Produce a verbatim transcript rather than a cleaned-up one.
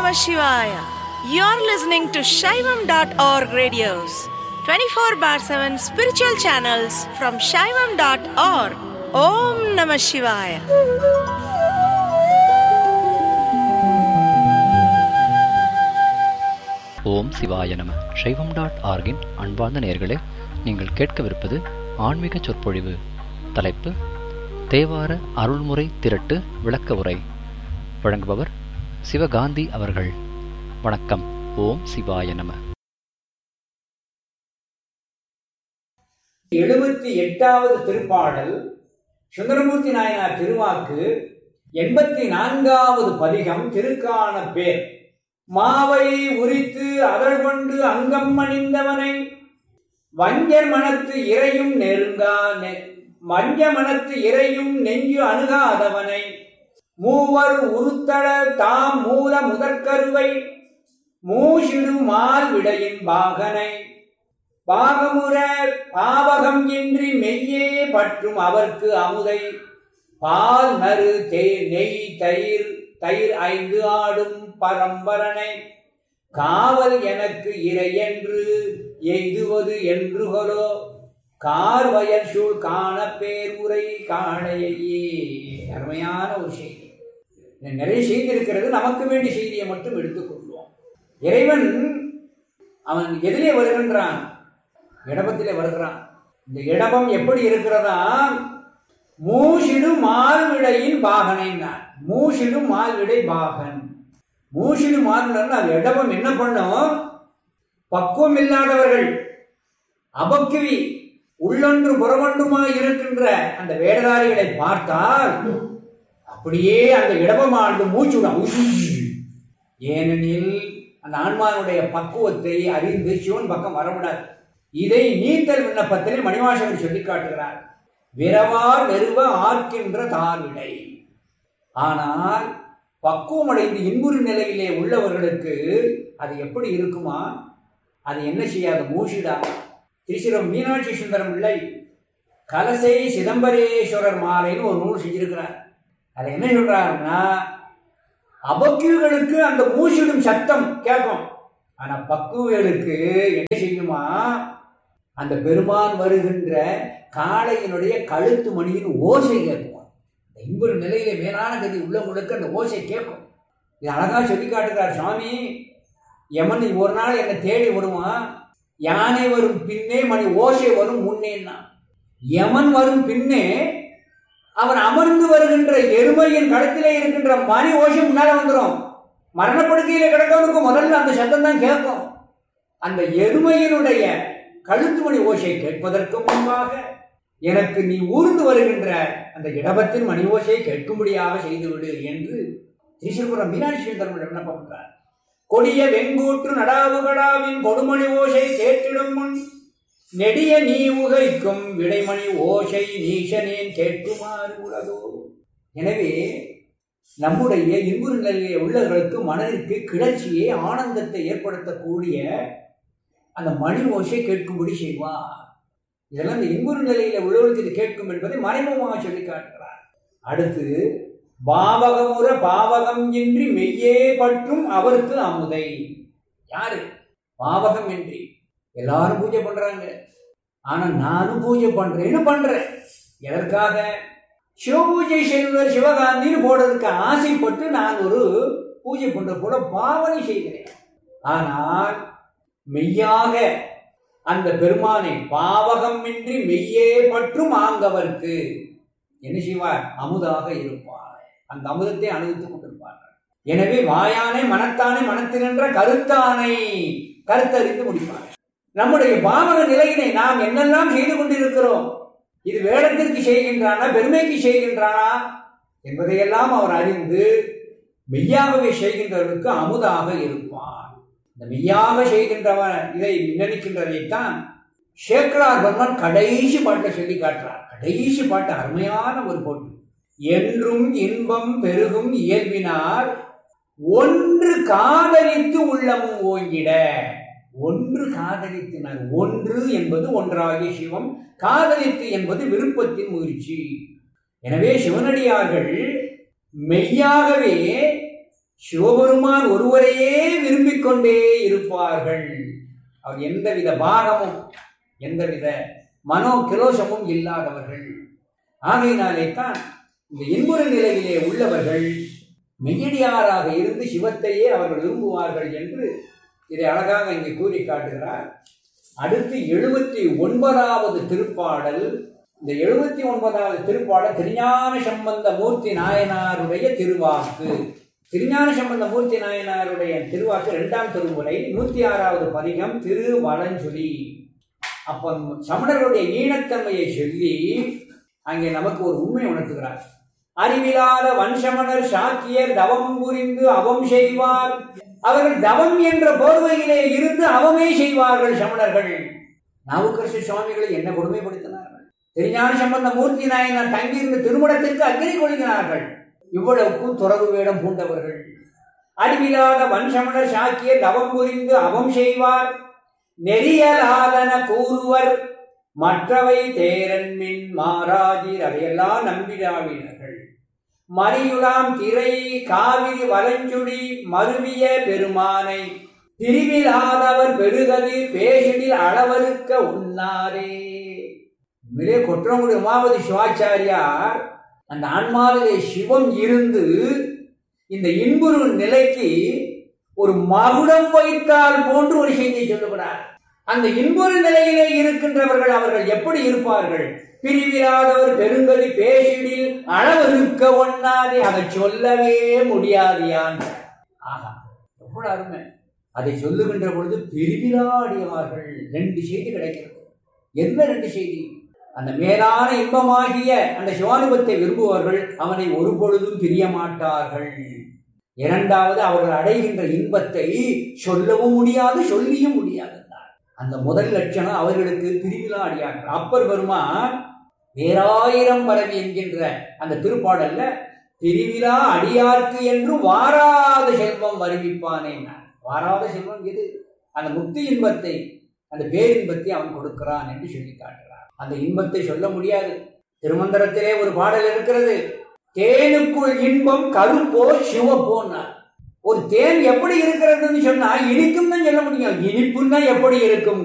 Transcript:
Namah Shivaya. You're listening to Shaivam dot org radios, twenty-four bar seven spiritual channels from Shaivam dot org. Om Namah Shivaya. ஓம் சிவாய நம. சைவம் dot ஆர்கின் அன்பார்ந்த நேயர்களே, நீங்கள் கேட்கவிருப்பது ஆன்மீக சொற்பொழிவு. தலைப்பு தேவார அருள்முறை திரட்டு விளக்க உரை. வழங்குபவர் சிவகாந்தி அவர்கள். வணக்கம். ஓம் சிவாய நம. எழுபத்தி எட்டாவது திருப்பாடல் சுந்தரமூர்த்தி நாயனார் திருவாக்கு. எண்பத்தி நான்காவது பதிகம் திருக்கான பேர். மாவை உரித்து அதழ் கொண்டு அங்கம் அணிந்தவனை வஞ்சர் மனத்து இறையும் நெருங்கா வஞ்ச மனத்து இறையும் நெஞ்சு அணுகாதவனை மூவர் உருத்தட தாம் மூல முதற்கருவை மூஷிடு மால் விடையின் பாகனை பாகமுற பாவகம் இன்றி மெய்யே பற்றும் அவர்க்கு அமுதை பால் நறு தே நெய் தயிர் தயிர் ஐந்து ஆடும் பரம்பரனை காவல் எனக்கு இறை என்று எய்துவது என்றுகளோ கார் வயல் சூழ் காண பேருரை காணையே. அருமையான ஒரு செய்தி. நிறைய செய்தி இருக்கிறது. நமக்கு வேண்டிய செய்தியை மட்டும் எடுத்துக்கொள்வோம். இறைவன் அவன் எதிலே வருகின்றான்? இடபத்திலே வருகிறான். இந்த இடபம் எப்படி இருக்கிறதா? மூஷிடு மால்விடையின் பாகனை. மூஷிடு மால்விடை பாகன். மூஷிடு மால்விடன் அது இடபம் என்ன பண்ணும்? பக்குவம் இல்லாதவர்கள், அபக்கிவி, உள்ளொன்று புறமொன்றுமாய் இருக்கின்ற அந்த வேடதாரிகளை பார்த்தால் அப்படியே அந்த இடபமானது மூச்சுடன். ஏனெனில் அந்த ஆன்மானுடைய பக்குவத்தை அறிந்து சிவன் பக்கம் வரவிடாது. இதை நீத்தல் விண்ணப்பத்தில் மணிவாசகர் சொல்லி காட்டுகிறார். விரவார் வெறுவ ஆர்க்கின்ற தார்விடை. ஆனால் பக்குவம் அடைந்து இன்புறு நிலையிலே உள்ளவர்களுக்கு அது எப்படி இருக்குமா? அது என்ன செய்யாது? மூஷிடா. திருச்சிரம் மீனாட்சி சுந்தரம் பிள்ளை கலசை சிதம்பரேஸ்வரர் மாலைன்னு ஒரு நூல் செஞ்சிருக்கிறார். அதை என்ன சொல்றாருன்னா, அபக்குகளுக்கு அந்த மூஷிடும் சத்தம் கேட்கும். ஆனா பக்குவர்களுக்கு என்ன செய்யுமா? அந்த பெருமான் வருகின்ற காளையினுடைய கழுத்து மணியின் ஓசை கேட்கும். இன்பொரு நிலையிலே மேலான கதி உள்ளவங்களுக்கு அந்த ஓசை கேட்கும். இது அழகா சொல்லி காட்டுகிறார் சுவாமி. யமன் ஒரு நாள் என்னை தேடி வருவான். யானை வரும் பின்னே மணி ஓசை வரும் முன்னேன்னா. யமன் வரும் பின்னே அவன் அமர்ந்து வருகின்ற எருமையின் கழுத்திலே இருக்கின்ற மணி ஓசை முன்னால வந்துடும். மரணப்படுக்கையில கிடக்கவனுக்கு முதல்ல அந்த சத்தம் தான் கேட்கும். அந்த எருமையினுடைய கழுத்து மணி ஓசை கேட்பதற்கு முன்பாக எனக்கு நீ ஊர்ந்து வருகின்ற அந்த இடபத்தின் மணி ஓசையை கேட்கும்படியாக செய்துவிடு என்று திருச்சிபுரம் மீனாட்சி சுந்தரம் விண்ணப்பம் பண்றார். கொடிய வெங்கூற்று நடாவுகடாவின் கொடுமணி ஓசை கேட்டிடும் முன் நெடிய நீ உகைக்கும் விடைமணி ஓசை நீசனேன் கேட்குமாறு உலகோ. எனவே நம்முடைய இன்புறு நிலையிலே உள்ளவர்களுக்கு மனதிற்கு கிளர்ச்சியை, ஆனந்தத்தை ஏற்படுத்தக்கூடிய அந்த மணி ஓசை கேட்கும்படி செய்வார். இதெல்லாம் இந்த இன்புறு நிலையில உள்ளவர்களுக்கு இது கேட்கும் என்பதை மறைமுகமாக சொல்லி காட்டுகிறார். அடுத்து பாவகமுற பாவகம் இன்றி மெய்யே பற்றும் அவருக்கு அமுதை. யாரு? பாவகம் இன்றி. எல்லாரும் பூஜை பண்றாங்க. ஆனா நானும் பூஜை பண்றேன்னு பண்றேன். எதற்காக? சிவபூஜை செய்வர் சிவகாந்தின்னு போடுறதுக்கு ஆசைப்பட்டு நான் ஒரு பூஜை பண்ற போல பாவனை செய்கிறேன். ஆனால் மெய்யாக அந்த பெருமானை பாவகம் இன்றி மெய்யே பற்றும் ஆங்கவர்க்கு என்ன செய்வார்? அமுதாக இருப்பார். அந்த அமுதத்தை அனுபவித்துக் கொண்டிருப்பார்கள். எனவே வாயானை மனத்தானை மனத்தினின்ற கருத்தானை கருத்தறிந்து முடிப்பார். நம்முடைய பாவக நிலையினை நாம் என்னெல்லாம் செய்து கொண்டிருக்கிறோம், இது வேடத்திற்கு செய்கின்றானா பெருமைக்கு செய்கின்றானா என்பதையெல்லாம் அவர் அறிந்து மெய்யாகவே செய்கின்றவர்களுக்கு அமுதாக இருப்பார். இந்த மெய்யாக செய்கின்றவன் இதை நினைக்கின்றதைத்தான் சேக்கரார் பகவான் கடைசி பாட்டை சொல்லி காட்டுறார். கடைசி பாட்டு அருமையான ஒரு பாட்டு. என்றும் இன்பம் பெருகும் இயல்பினார் ஒன்று காதலித்து உள்ளமும் ஓங்கிட. ஒன்று காதலித்தினார். ஒன்று என்பது ஒன்றாகிய சிவம், காதலித்து என்பது விருப்பத்தின் முயற்சி. எனவே சிவனடியார்கள் மெய்யாகவே சிவபெருமான் ஒருவரையே விரும்பிக் கொண்டே இருப்பார்கள். அவர் எந்தவித பாகமும் எந்தவித மனோ கிலோசமும் இல்லாதவர்கள். ஆகையினாலே தான் இந்த இன்புற நிலையிலே உள்ளவர்கள் மெய்யடியாராக இருந்து சிவத்தையே அவர்கள் விரும்புவார்கள் என்று இதை அழகாக இங்கே கூறி காட்டுகிறார். அடுத்து எழுபத்தி ஒன்பதாவது திருப்பாடல். இந்த எழுபத்தி ஒன்பதாவது திருப்பாடல் திருஞான சம்பந்த மூர்த்தி நாயனாருடைய திருவாக்கு. திருஞான சம்பந்த மூர்த்தி நாயனாருடைய திருவாக்கு இரண்டாம் திருமுறை நூத்தி ஆறாவது பதிகம் திருவலஞ்சுழி. அப்ப சமணர்களுடைய ஈனத்தன்மையை சொல்லி அங்கே நமக்கு ஒரு உண்மை உணர்த்துகிறார். அறிவிலாத வன்சமணர் சாக்கியர் தவம் புரிந்து அவம் செய்வார். அவர்கள் தவம் என்ற போர்வையிலே இருந்து அவமே செய்வார்கள் சமணர்கள். நாவுக்கரசு சுவாமிகளை என்ன கொடுமைப்படுத்தினார்கள். திருஞான சம்பந்த மூர்த்தி நாயனார் தங்கியிருந்த திருமணத்திற்கு அக்கினி கொள்கிறார்கள். இவ்வளவுக்கும் துறவு வேடம் பூண்டவர்கள். அறிவிலாத வன்சமணர் சாக்கியர் தவம் புரிந்து அவம் செய்வார். நெறியலாதன கூறுவர் மற்றவை தேரன் மின் மாறாதீர். அதையெல்லாம் நம்பிடாவினர்கள். மறியுலாம் திரை காவிரி வலஞ்சுடி மருவிய பெருமானை பிரிவிலாதவர் பெருகதி பேசிடில் அளவருக்க உண்ணாரே. உண்மையிலே கொற்றங்குடி உமாபதி சிவாச்சாரியார் அந்த ஆன்மாவிலே சிவம் இருந்து இந்த இன்புறு நிலைக்கு ஒரு மகுடம் வைத்தால் போன்று ஒரு செய்தியை சொல்லுகிறார். அந்த இன்புறு நிலையிலே இருக்கின்றவர்கள் அவர்கள் எப்படி இருப்பார்கள்? பிரிவிலாதவர் பெருங்கதி பேசிடில் அளவருக்க ஒண்ணாதே. அதை சொல்லவே முடியாதியான். ஆஹா, எவ்வளவு அருமை! அதை சொல்லுகின்ற பொழுது பிரிவிலாடியவார்கள். ரெண்டு செய்தி கிடைக்கிறது. என்ன ரெண்டு செய்தி? அந்த மேலான இன்பமாகிய அந்த சிவானுபத்தை விரும்புவார்கள், அவனை ஒரு பொழுதும் பிரிய மாட்டார்கள். இரண்டாவது, அவர்கள் அடைகின்ற இன்பத்தை சொல்லவும் முடியாது, சொல்லியும் முடியாது. அந்த முதல் லட்சணம் அவர்களுக்கு பிரிவிலாடியார்கள். அப்பர் பெருமான் வேறாயிரம் பரவி என்கின்ற அந்த திருப்பாடல்ல பிரிவிலா அடியார்க்கு என்று வாராத செல்வம் வருவிப்பானே. வாராத செல்வம் எது? அந்த முக்தி இன்பத்தை, அந்த பேரின்பத்தை அவன் கொடுக்கிறான் என்று சொல்லி காட்டுறான். அந்த இன்பத்தை சொல்ல முடியாது. திருமந்திரத்திலே ஒரு பாடல் இருக்கிறது. தேனுக்குள் இன்பம் கருப்போ சிவப்போன்னார். ஒரு தேன் எப்படி இருக்கிறதுன்னு சொன்னா இனிக்கும் தான் சொல்ல முடியும். இனிப்புன்னா எப்படி இருக்கும்?